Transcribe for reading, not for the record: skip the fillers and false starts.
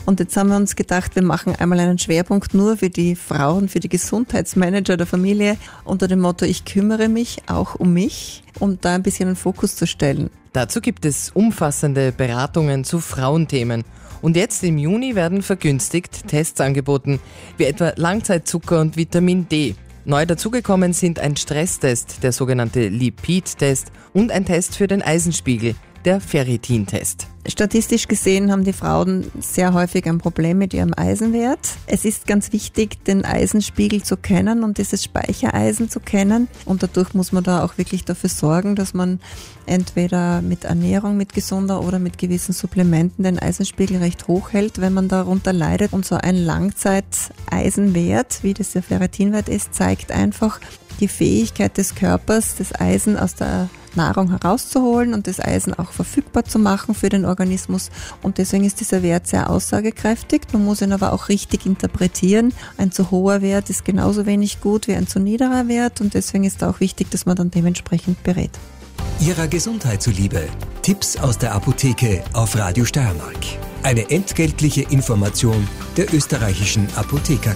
Und jetzt haben wir uns gedacht, wir machen einmal einen Schwerpunkt nur für die Frauen, für die Gesundheitsmanager der Familie unter dem Motto, ich kümmere mich auch um mich, um da ein bisschen einen Fokus zu stellen. Dazu gibt es umfassende Beratungen zu Frauenthemen. Und jetzt im Juni werden vergünstigt Tests angeboten, wie etwa Langzeitzucker und Vitamin D. Neu dazugekommen sind ein Stresstest, der sogenannte Lipid-Test, und ein Test für den Eisenspiegel, der Ferritin-Test. Statistisch gesehen haben die Frauen sehr häufig ein Problem mit ihrem Eisenwert. Es ist ganz wichtig, den Eisenspiegel zu kennen und dieses Speichereisen zu kennen. Und dadurch muss man da auch wirklich dafür sorgen, dass man entweder mit Ernährung, mit gesunder oder mit gewissen Supplementen den Eisenspiegel recht hoch hält, wenn man darunter leidet. Und so ein Langzeiteisenwert, wie das der Ferritinwert ist, zeigt einfach die Fähigkeit des Körpers, das Eisen aus der Nahrung herauszuholen und das Eisen auch verfügbar zu machen für den Organismus. Und deswegen ist dieser Wert sehr aussagekräftig. Man muss ihn aber auch richtig interpretieren. Ein zu hoher Wert ist genauso wenig gut wie ein zu niederer Wert und deswegen ist auch wichtig, dass man dann dementsprechend berät. Ihrer Gesundheit zuliebe. Tipps aus der Apotheke auf Radio Steiermark. Eine entgeltliche Information der österreichischen Apothekerkammer.